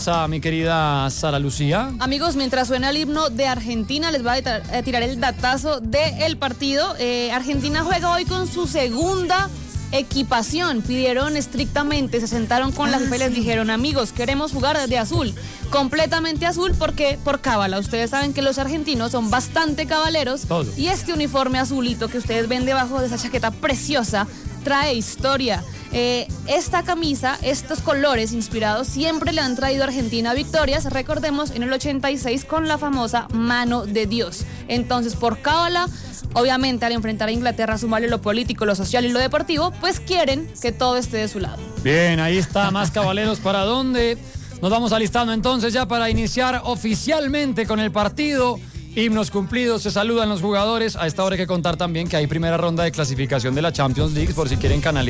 Mi querida Sara Lucía. Amigos, mientras suena el himno de Argentina, les voy a tirar el datazo del partido. Argentina juega hoy con su segunda equipación. Pidieron estrictamente, se sentaron con la FIFA y les dijeron: amigos, queremos jugar de azul, completamente azul, porque por cábala. Ustedes saben que los argentinos son bastante cabaleros. Todo. Y este uniforme azulito que ustedes ven debajo de esa chaqueta preciosa trae historia. Esta camisa, estos colores inspirados siempre le han traído a Argentina victorias. Recordemos en el 86 con la famosa mano de Dios. Entonces, por cábala, obviamente al enfrentar a Inglaterra, sumarle lo político, lo social y lo deportivo, pues quieren que todo esté de su lado. Bien, ahí está, más cabaleros para dónde. Nos vamos alistando entonces ya para iniciar oficialmente con el partido. Himnos cumplidos, se saludan los jugadores. A esta hora hay que contar también que hay primera ronda de clasificación de la Champions League, por si quieren canalizar.